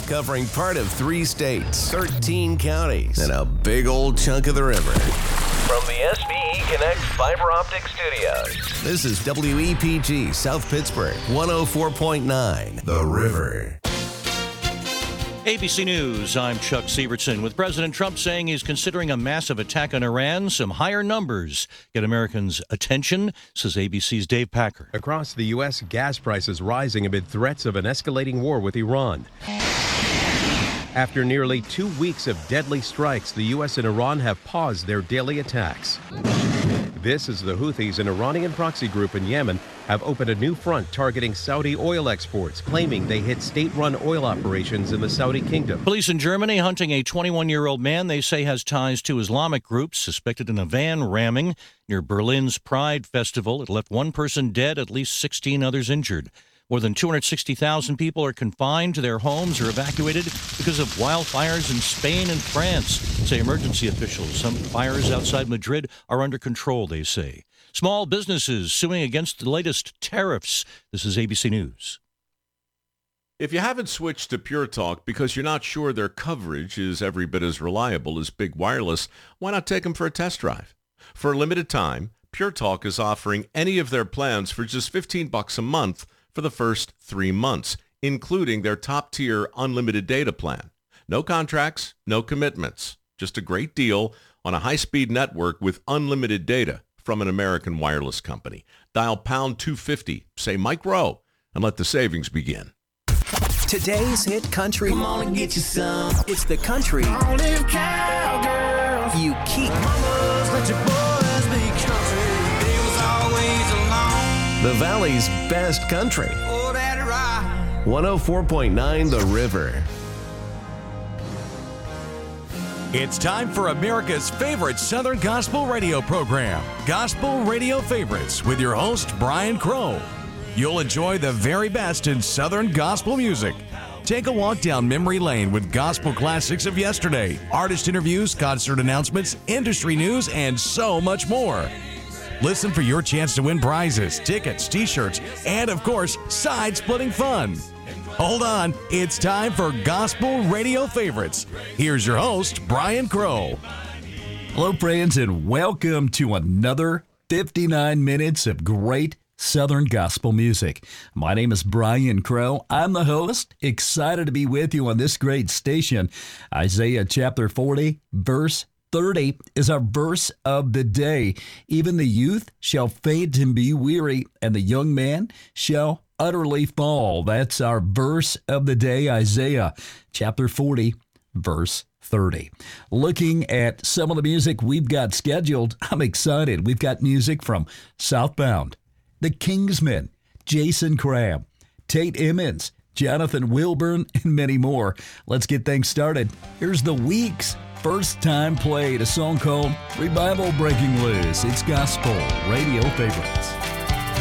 covering part of 3 states, 13 counties, and a big old chunk of the river. From the SBE Connect Fiber Optic Studios, this is WEPG South Pittsburgh, 104.9, The River. ABC News, I'm Chuck Sievertson. With President Trump saying he's considering a massive attack on Iran, some higher numbers get Americans' attention, says ABC's Dave Packer. Across the U.S., gas prices rising amid threats of an escalating war with Iran. After nearly 2 weeks of deadly strikes, the U.S. and Iran have paused their daily attacks. This is the Houthis, an Iranian proxy group in Yemen, have opened a new front targeting Saudi oil exports, claiming they hit state-run oil operations in the Saudi kingdom. Police in Germany hunting a 21-year-old man they say has ties to Islamic groups, suspected in a van ramming near Berlin's Pride Festival. It left 1 person dead, at least 16 others injured. More than 260,000 people are confined to their homes or evacuated because of wildfires in Spain and France, say emergency officials. Some fires outside Madrid are under control, they say. Small businesses suing against the latest tariffs. This is ABC News. If you haven't switched to Pure Talk because you're not sure their coverage is every bit as reliable as Big Wireless, why not take them for a test drive? For a limited time, Pure Talk is offering any of their plans for just $15 a month for the first 3 months, including their top-tier unlimited data plan. No contracts, no commitments. Just a great deal on a high-speed network with unlimited data from an American wireless company. Dial pound 250, say Mike Rowe, and let the savings begin. Today's hit country. Come on and get you some. It's the country Live cowgirls. you keep. Mamas, let your boys be country. They was always alone. The Valley's best country. Oh, that ride. 104.9 The River. It's time for America's favorite Southern Gospel radio program, Gospel Radio Favorites, with your host, Brian Crow. You'll enjoy the very best in Southern gospel music. Take a walk down memory lane with gospel classics of yesterday, artist interviews, concert announcements, industry news, and so much more. Listen for your chance to win prizes, tickets, t-shirts, and, of course, side-splitting fun. Hold on, it's time for Gospel Radio Favorites. Here's your host, Brian Crow. Hello, friends, and welcome to another 59 minutes of great Southern gospel music. My name is Brian Crow. I'm the host. Excited to be with you on this great station. Isaiah chapter 40, verse 30 is our verse of the day. Even the youth shall faint and be weary, and the young man shall utterly fall. That's our verse of the day, Isaiah chapter 40, verse 30. Looking at some of the music we've got scheduled, I'm excited. We've got music from Southbound, The Kingsmen, Jason Crabb, Tate Emmons, Jonathan Wilburn, and many more. Let's get things started. Here's the week's first time played, a song called Revival Breaking Loose. It's Gospel Radio Favorites.